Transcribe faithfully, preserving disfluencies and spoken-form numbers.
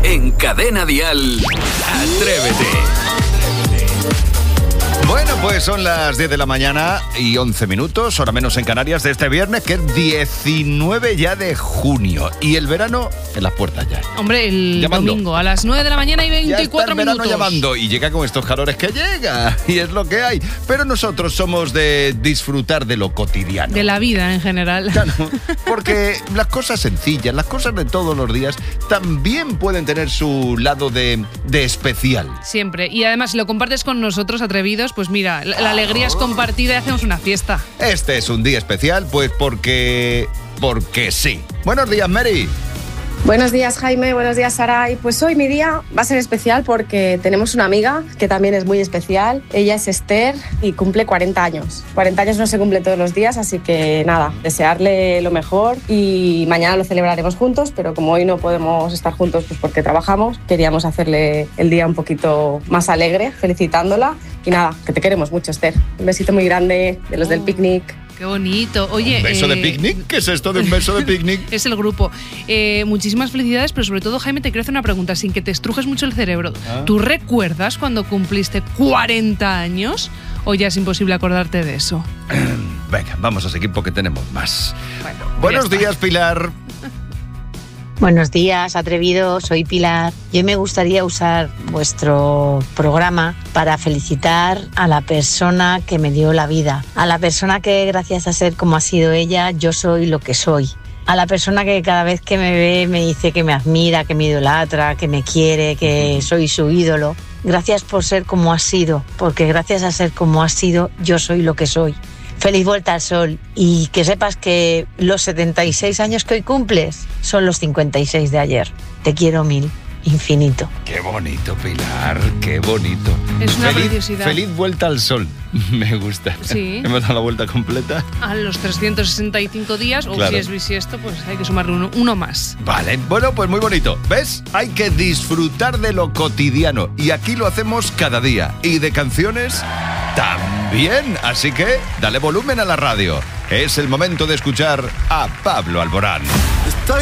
En Cadena Dial, Atrévete. Bueno, pues son las diez de la mañana y once minutos, hora menos en Canarias, de este viernes, que es diecinueve ya de junio. Y el verano en las puertas ya. Hombre, el Llamando. domingo a las nueve de la mañana y veinticuatro ya está el minutos. verano llamando y llega con estos calores que llega. Y es lo que hay. Pero nosotros somos de disfrutar de lo cotidiano. De la vida en general. Claro, porque las cosas sencillas, las cosas de todos los días, también pueden tener su lado de, de especial. Siempre. Y además, si lo compartes con nosotros, atrevidos, pues mira, la, la alegría es compartida y hacemos una fiesta. Este es un día especial, pues porque... porque sí. Buenos días, Mary. Buenos días, Jaime, buenos días, Saray. Pues hoy mi día va a ser especial porque tenemos una amiga que también es muy especial. Ella es Esther y cumple cuarenta años. cuarenta años no se cumple todos los días, así que nada, desearle lo mejor y mañana lo celebraremos juntos, pero como hoy no podemos estar juntos pues porque trabajamos, queríamos hacerle el día un poquito más alegre, felicitándola. Y nada, que te queremos mucho, Esther. Un besito muy grande de los Oh. del picnic. Qué bonito. Oye, ¿Un beso eh, de picnic? ¿Qué es esto de un beso de picnic? Es el grupo. Eh, muchísimas felicidades, pero sobre todo, Jaime, te quiero hacer una pregunta, sin que te estrujes mucho el cerebro. Ah. ¿Tú recuerdas cuando cumpliste cuarenta años o ya es imposible acordarte de eso? Venga, vamos a seguir porque tenemos más. Bueno, Buenos ya está. días, Pilar. Buenos días, atrevidos, soy Pilar. Yo me gustaría usar vuestro programa para felicitar a la persona que me dio la vida, a la persona que gracias a ser como ha sido ella, yo soy lo que soy. A la persona que cada vez que me ve me dice que me admira, que me idolatra, que me quiere, que soy su ídolo. Gracias por ser como has sido, porque gracias a ser como has sido, yo soy lo que soy. Feliz vuelta al sol y que sepas que los setenta y seis años que hoy cumples son los cincuenta y seis de ayer. Te quiero mil, infinito. Qué bonito, Pilar, qué bonito. Es una feliz, preciosidad. Feliz vuelta al sol. Me gusta. Sí. Hemos dado la vuelta completa. A los trescientos sesenta y cinco días, o Claro. si es bisiesto, pues hay que sumarle uno, uno más. Vale, bueno, pues muy bonito. ¿Ves? Hay que disfrutar de lo cotidiano. Y aquí lo hacemos cada día. Y de canciones también. Así que dale volumen a la radio. Es el momento de escuchar a Pablo Alborán.